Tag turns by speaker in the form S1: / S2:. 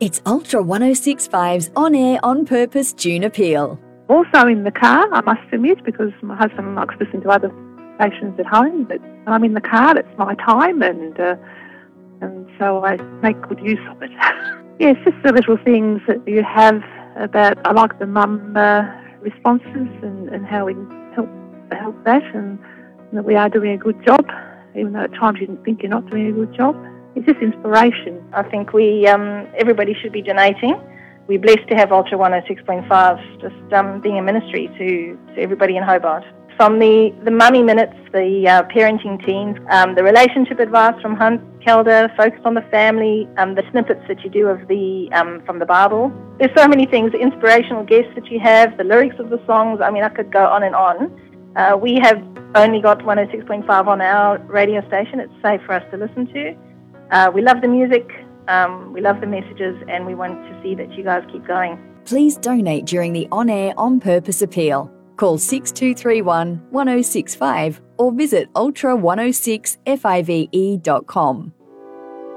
S1: It's Ultra 1065's On Air, On Purpose June Appeal.
S2: Also in the car, I must admit, because my husband likes to listen to other stations at home, but when I'm in the car, it's my time, and so I make good use of it. Yeah, it's just the little things that you have about, I like the mum responses and how we help that, and that we are doing a good job, even though at times you think you're not doing a good job. It's just inspiration.
S3: I think everybody should be donating. We're blessed to have Ultra 106.5 just being a ministry to everybody in Hobart. From the mummy minutes, the parenting teams, the relationship advice from Hunt Calder, focus on the family, the snippets that you do of from the Bible. There's so many things, the inspirational guests that you have, the lyrics of the songs. I mean, I could go on and on. We have only got 106.5 on our radio station. It's safe for us to listen to. We love the music, we love the messages, and we want to see that you guys keep going.
S1: Please donate during the On Air, On Purpose appeal. Call 6231 1065 or visit ultra106five.com.